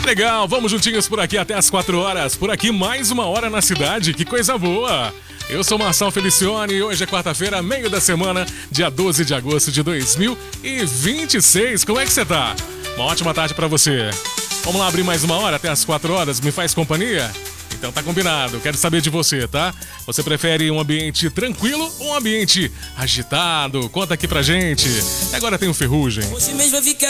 Legal, vamos juntinhos por aqui até as 4 horas. Por aqui mais uma hora na cidade, que coisa boa. Eu sou Marçal Felicione e hoje é quarta-feira, meio da semana, dia 12 de agosto de 2026. Como é que você tá? Uma ótima tarde pra você. Vamos lá abrir mais uma hora até as 4 horas? Me faz companhia? Então tá combinado, quero saber de você, tá? Você prefere um ambiente tranquilo ou um ambiente agitado? Conta aqui pra gente. E agora tem o Ferrugem. Hoje mesmo eu vi que